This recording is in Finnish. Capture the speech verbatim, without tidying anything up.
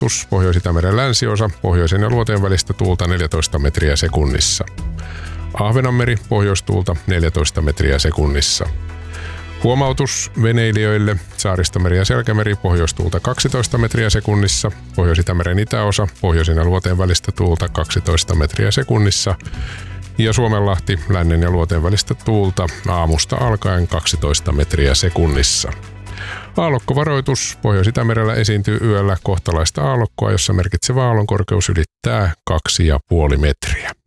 huomautus, Pohjois-Itämeren länsiosa, pohjoisen ja luoteen välistä tuulta neljätoista metriä sekunnissa. Ahvenanmeri, pohjoistuulta neljätoista metriä sekunnissa. Huomautus veneilijöille, Saaristomeri ja Selkämeri, pohjoistuulta kaksitoista metriä sekunnissa, Pohjois-Itämeren itäosa, pohjoisen ja luoteen välistä tuulta kaksitoista metriä sekunnissa ja Suomenlahti, lännen ja luoteen välistä tuulta aamusta alkaen kaksitoista metriä sekunnissa. Aallokkovaroitus, Pohjois-Itämerellä esiintyy yöllä kohtalaista aallokkoa, jossa merkitsevä aallonkorkeus ylittää kaksi pilkku viisi metriä.